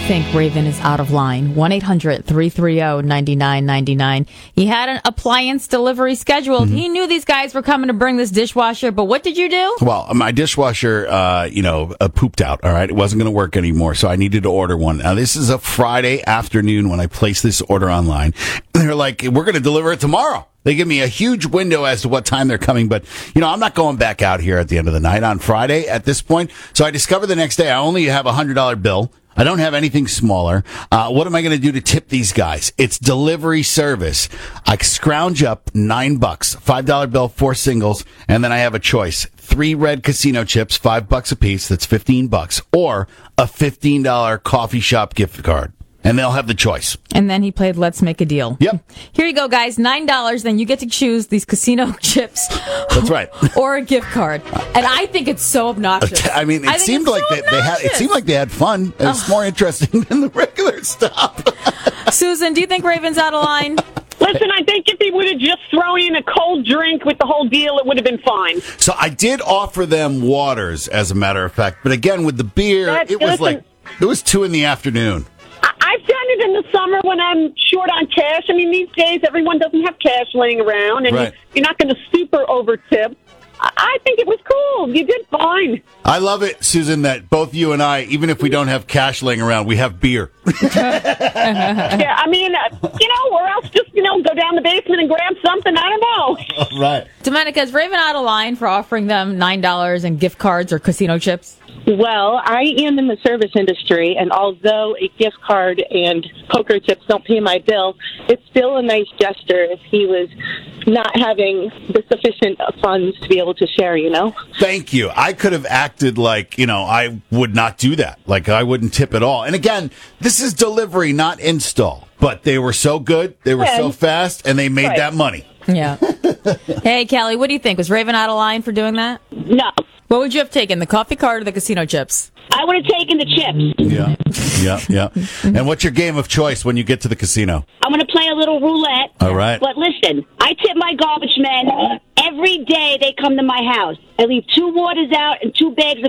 think Raven is out of line? 1-800-330-9999. He had an appliance delivery scheduled. Mm-hmm. He knew these guys were coming to bring this dishwasher, but what did you do? Well, my dishwasher, pooped out, all right? It wasn't going to work anymore, so I needed to order one. Now, this is a Friday afternoon when I placed this order online. They're like, we're going to deliver it tomorrow. They give me a huge window as to what time they're coming, but, I'm not going back out here at the end of the night on Friday at this point. So I discovered the next day I only have a $100 bill. I don't have anything smaller. What am I going to do to tip these guys? It's delivery service. I scrounge up $9, $5 bill, 4 singles, and then I have a choice. 3 red casino chips, $5 a piece. That's $15, or a $15 coffee shop gift card. And they'll have the choice. And then he played Let's Make a Deal. Yep. Here you go, guys. $9. Then you get to choose these casino chips. That's right. Or a gift card. And I think it's so obnoxious. I mean, it seemed like they had. It seemed like they had fun. It's more interesting than the regular stuff. Susan, do you think Raven's out of line? Listen, I think if he would have just thrown in a cold drink with the whole deal, it would have been fine. So I did offer them waters, as a matter of fact. But again, with the beer, it was 2 p.m. I've done it in the summer when I'm short on cash. I mean, these days, everyone doesn't have cash laying around, and right. You're not going to super over tip. I think it was cool. You did fine. I love it, Susan, that both you and I, even if we don't have cash laying around, we have beer. Yeah, I mean, or else just, go down the basement and grab something. I don't know. Right. Domenica, is Raven out of line for offering them $9 in gift cards or casino chips? Well, I am in the service industry, and although a gift card and poker chips don't pay my bill, it's still a nice gesture if he was not having the sufficient funds to be able to share, Thank you. I could have acted like, I would not do that. Like, I wouldn't tip at all. And again, this is delivery, not install. But they were so good, they were so fast, and they made that money. Yeah. Hey, Kelly, what do you think? Was Raven out of line for doing that? No. What would you have taken, the coffee card or the casino chips? I would have taken the chips. Yeah. And what's your game of choice when you get to the casino? I'm going to play a little roulette. All right. But listen, I tip my garbage men. Every day they come to my house. I leave 2 waters out and 2 bags of